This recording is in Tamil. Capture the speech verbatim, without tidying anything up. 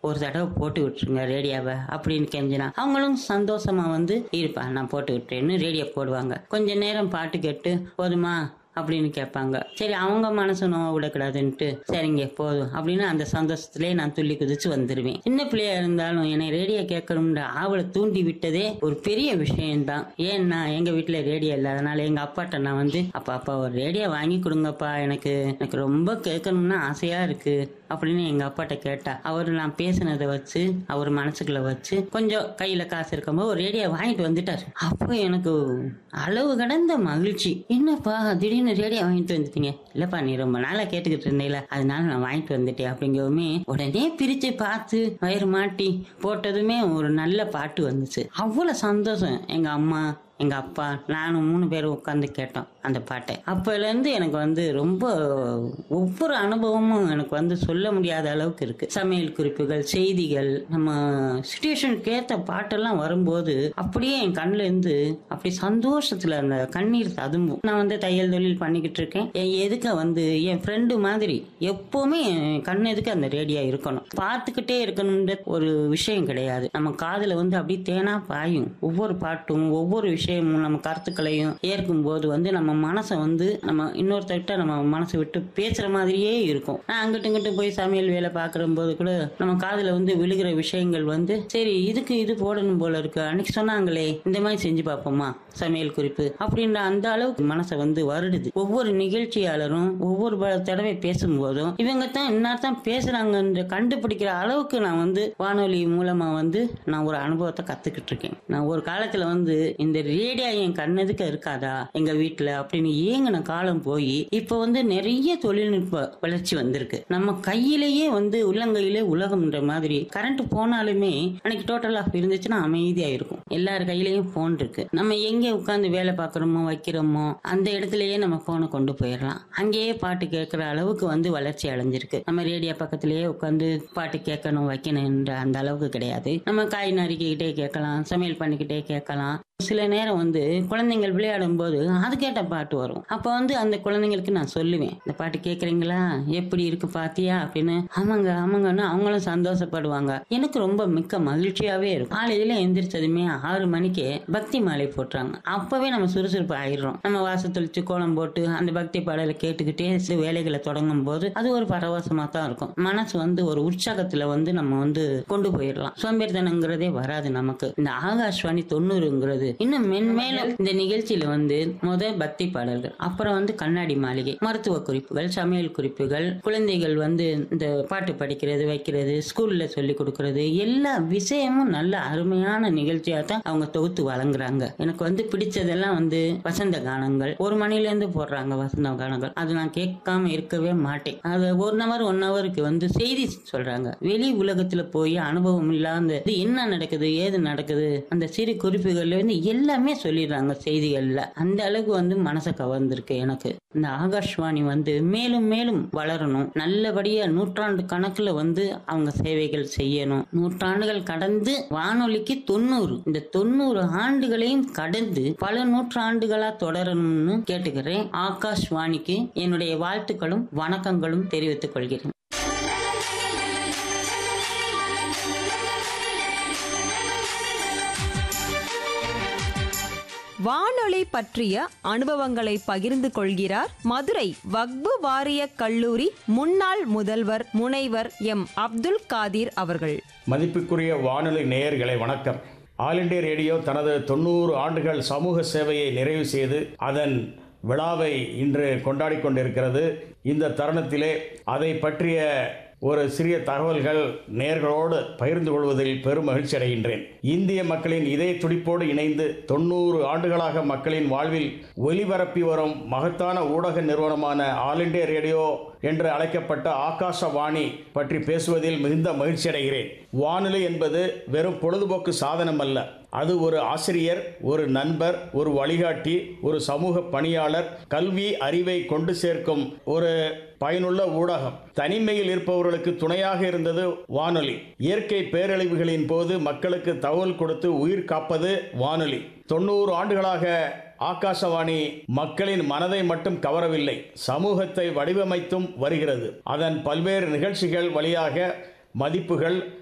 ஒரு தடவை போட்டு விட்டுருங்க ரேடியோவை அப்படின்னு கெஞ்சினா அவங்களும் சந்தோஷமா வந்து இருப்பா நான் போட்டு விட்டுறேன்னு ரேடியோ போடுவாங்க. கொஞ்ச நேரம் பாட்டு கேட்டு போதுமா அப்படின்னு கேட்பாங்க. சரி அவங்க மனசு நோவ விடக்கூடாதுன்ட்டு சரிங்க போதும் அப்படின்னு அந்த சந்தோஷத்திலே நான் துள்ளி குதிச்சு வந்துருவேன். சின்ன பிள்ளையா இருந்தாலும் என்னை ரேடியோ கேட்கணும்ன்ற ஆவலை தூண்டி விட்டதே ஒரு பெரிய விஷயம்தான். ஏன்னா எங்க வீட்டுல ரேடியோ இல்லாதனால எங்க அப்பாட்ட நான் வந்து அப்பா அப்பா ஒரு ரேடியோ வாங்கி கொடுங்கப்பா, எனக்கு எனக்கு ரொம்ப கேட்கணும்னு ஆசையா இருக்கு அப்படின்னு எங்க அப்பாட்ட கேட்டா அவர் நான் பேசினதை வச்சு அவர் மனசுக்குள்ள வச்சு கொஞ்சம் கையில காசு இருக்கும்போது ஒரு ரேடியோ வாங்கிட்டு வந்துட்டாரு. அப்போ எனக்கு அளவு கடந்த மகிழ்ச்சி. என்னப்பா திடீர்னு ரேடியோ வாங்கிட்டு வந்துட்டீங்க? இல்லப்பா நீ ரொம்ப நாளா கேட்டுக்கிட்டு இருந்தீல அதனால நான் வாங்கிட்டு வந்துட்டேன் அப்படிங்கவுமே உடனே பிரிச்சு பார்த்து வயிறு மாட்டி போட்டதுமே ஒரு நல்ல பாட்டு வந்துச்சு. அவ்வளவு சந்தோஷம். எங்க அம்மா எங்க அப்பா நானும் மூணு பேரும் உட்காந்து கேட்டோம் அந்த பாட்டை. அப்பல இருந்து எனக்கு வந்து ரொம்ப ஒவ்வொரு அனுபவமும் எனக்கு வந்து சொல்ல முடியாத அளவுக்கு இருக்கு. சமையல் குறிப்புகள், செய்திகள், நம்ம சிச்சுவேஷனுக்கு ஏத்த பாட்டெல்லாம் வரும்போது அப்படியே என் கண்ணுல இருந்து அப்படி சந்தோஷத்துல அந்த கண்ணீர் ததும்பும். நான் வந்து தையல் தொழில் பண்ணிக்கிட்டு இருக்கேன். என் எதுக்க வந்து என் ஃப்ரெண்டு மாதிரி எப்பவுமே கண் எதுக்கு அந்த ரேடியோ இருக்கணும், பார்த்துக்கிட்டே இருக்கணும்ன்ற ஒரு விஷயம் கிடையாது. நம்ம காதுல வந்து அப்படி தேனா பாயும். ஒவ்வொரு பாட்டும் ஒவ்வொரு விஷயம் நம்ம கருத்துக்களையும் ஏற்கும் போது வந்து நம்ம மனசை வந்து நம்ம இன்னொருத்தர்கிட்ட நம்ம மனசை விட்டு பேசுற மாதிரியே இருக்கும். நான் அங்கிட்டு இங்கிட்டு போய் சமையல் வேலை பாக்குற போது கூட நம்ம காதுல வந்து விழுகிற விஷயங்கள் வந்து சரி இதுக்கு இது போடணும் போல இருக்கு, அன்னைக்கு சொன்னாங்களே இந்த மாதிரி செஞ்சு பார்ப்போமா சமையல் குறிப்பு அப்படின்ற அந்த அளவுக்கு மனசை வந்து வருடுது. ஒவ்வொரு நிகழ்ச்சியாளரும் ஒவ்வொரு தடவை பேசும்போதும் இவங்க தான் இன்னார்தான் பேசுறாங்க கண்டுபிடிக்கிற அளவுக்கு நான் வந்து வானொலி மூலமா வந்து நான் ஒரு அனுபவத்தை கத்துக்கிட்டு இருக்கேன். நான் ஒரு காலத்துல வந்து இந்த ரேடியோ என் கண்ணதுக்கு இருக்காதா எங்க வீட்டுல அப்படின்னு ஏங்கின காலம் போய் இப்ப வந்து நிறைய தொழில்நுட்ப வளர்ச்சி வந்திருக்கு. நம்ம கையிலேயே வந்து உள்ளங்கையிலே உலகம்ன்ற மாதிரி கரண்ட் போனாலுமே அன்னைக்கு டோட்டல் ஆஃப் இருந்துச்சுன்னா அமைதியா இருக்கும். எல்லார் கையிலயும் போன் இருக்கு. நம்ம எங்க உட்கார்ந்து வேலை பார்க்கறோமோ வைக்கிறோமோ அந்த இடத்துலயே நம்ம போனை கொண்டு போயிடலாம். அங்கேயே பாட்டு கேட்கிற அளவுக்கு வந்து வளர்ச்சி அடைஞ்சிருக்கு. நம்ம ரேடியோ பக்கத்திலேயே உட்கார்ந்து பாட்டு கேட்கணும் வைக்கணும்ன்ற அந்த அளவுக்கு கிடையாது. நம்ம காய் நறுக்கிக்கிட்டே கேட்கலாம், சமையல் பண்ணிக்கிட்டே கேட்கலாம். சில நேரம் வந்து குழந்தைங்கள் விளையாடும் போது அது கேட்ட பாட்டு வரும். அப்ப வந்து அந்த குழந்தைங்களுக்கு நான் சொல்லுவேன், இந்த பாட்டு கேக்குறீங்களா, எப்படி இருக்கு பாத்தியா அப்படின்னு. ஆமாங்க ஆமாங்கன்னு அவங்களும் சந்தோஷப்படுவாங்க. எனக்கு ரொம்ப மிக்க மகிழ்ச்சியாவே இருக்கும். காலையில எந்திரிச்சதுமே ஆறு மணிக்கு பக்தி மாலை போட்டுறாங்க. அப்பவே நம்ம சுறுசுறுப்பு ஆயிடுறோம். நம்ம வாசல் தெளிச்சு கோலம் போட்டு அந்த பக்தி பாடலை கேட்டுக்கிட்டே வேலைகளை தொடங்கும் போது அது ஒரு பரவசமா தான் இருக்கும். மனசு வந்து ஒரு உற்சாகத்துல வந்து நம்ம வந்து கொண்டு போயிடலாம். சோம்பேறித்தனங்கிறதே வராது நமக்கு. இந்த ஆகாஷ்வாணி தொண்ணூறுங்கிறது இன்னும் மென்மேலும் இந்த நிகழ்ச்சியில வந்து முதல் பக்தி பாடல்கள், அப்புறம் வந்து கண்ணாடி மாளிகை, மருத்துவ குறிப்புகள், சமையல் குறிப்புகள், குழந்தைகள் வந்து இந்த பாட்டு படிக்கிறது வைக்கிறது, ஸ்கூல்ல சொல்லி கொடுக்கறது, எல்லா விஷயமும் நல்ல அருமையான நிகழ்ச்சியா தான் அவங்க தொகுத்து வழங்குறாங்க. எனக்கு வந்து பிடிச்சதெல்லாம் வந்து வசந்த கானங்கள். ஒரு மணில இருந்து போடுறாங்க வசந்த கானங்கள். அது நான் கேட்காம இருக்கவே மாட்டேன். அது ஒரு நவர் ஒன் ஹவருக்கு வந்து செய்தி சொல்றாங்க. வெளி உலகத்துல போய் அனுபவம் இல்லாத என்ன நடக்குது ஏது நடக்குது அந்த சிறு குறிப்புகள்ல வந்து எல்லாமே சொல்லிடுறாங்க செய்திகள்ல. அந்த அளவுக்கு வந்து மனசை கவர்ந்திருக்கு எனக்கு. இந்த ஆகாஷ்வாணி வந்து மேலும் மேலும் வளரணும், நல்லபடியா நூற்றாண்டு கணக்குல வந்து அவங்க சேவைகள் செய்யணும். நூற்றாண்டுகள் கடந்து வானொலிக்கு தொண்ணூறு இந்த தொண்ணூறு ஆண்டுகளையும் கடந்து பல நூற்றாண்டுகளா தொடரணும்னு கேட்டுக்கிறேன். ஆகாஷ்வாணிக்கு என்னுடைய வாழ்த்துக்களும் வணக்கங்களும் தெரிவித்துக் கொள்கிறேன். வானொலி பற்றிய அனுபவங்களை பகிர்ந்து கொள்கிறார் மதுரை வக்பு வாரிய கல்லூரி முன்னாள் முதல்வர் முனைவர் எம் அப்துல் காதிர் அவர்கள். மதிப்புக்குரிய வானொலி நேயர்களை வணக்கம். ஆல் இண்டியா ரேடியோ தனது தொண்ணூறு ஆண்டுகள் சமூக சேவையை நிறைவு செய்து அதன் விழாவை இன்று கொண்டாடி கொண்டிருக்கிறது. இந்த தருணத்திலே அதை பற்றிய ஒரு சிறிய தகவல்கள் நேயர்களோடு பகிர்ந்து கொள்வதில் பெரும் மகிழ்ச்சி அடைகின்றேன். இந்திய மக்களின் இதய துடிப்போடு இணைந்து தொண்ணூறு ஆண்டுகளாக மக்களின் வாழ்வில் ஒலிபரப்பி வரும் மகத்தான ஊடக நிறுவனமான ஆல் இண்டியா ரேடியோ என்று அழைக்கப்பட்ட ஆகாசவாணி பற்றி பேசுவதில் மிகுந்த மகிழ்ச்சி அடைகிறேன். வானொலி என்பது வெறும் பொழுதுபோக்கு சாதனம் அல்ல. அது ஒரு ஆசிரியர், ஒரு நண்பர், ஒரு வழிகாட்டி, ஒரு சமூக பணியாளர், கல்வி அறிவை கொண்டு சேர்க்கும் ஒரு பயனுள்ள ஊடகம். தனிமையில் இருப்பவர்களுக்கு துணையாக இருந்தது வானொலி. இயற்கை பேரழிவுகளின் போது மக்களுக்கு தகவல் கொடுத்து உயிர் காப்பது வானொலி. தொண்ணூறு ஆண்டுகளாக ஆகாசவாணி மக்களின் மனதை மட்டும் கவரவில்லை, சமூகத்தை வடிவமைத்தும் வருகிறது. அதன் பல்வேறு நிகழ்ச்சிகள் வழியாக மதிப்புகள்,